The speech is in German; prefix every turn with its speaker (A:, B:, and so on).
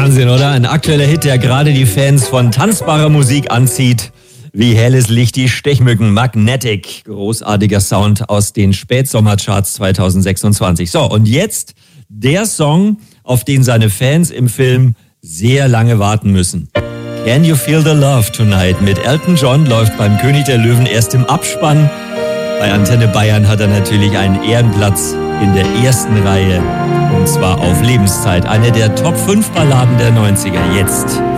A: Wahnsinn, oder? Ein aktueller Hit, der gerade die Fans von tanzbarer Musik anzieht. Wie helles Licht die Stechmücken, Magnetic. Großartiger Sound aus den Spätsommercharts 2026. So, und jetzt der Song, auf den seine Fans im Film sehr lange warten müssen. Can You Feel the Love Tonight mit Elton John läuft beim König der Löwen erst im Abspann. Bei Antenne Bayern hat er natürlich einen Ehrenplatz in der ersten Reihe. Und zwar auf Lebenszeit. Eine der Top 5 Balladen der 90er. Jetzt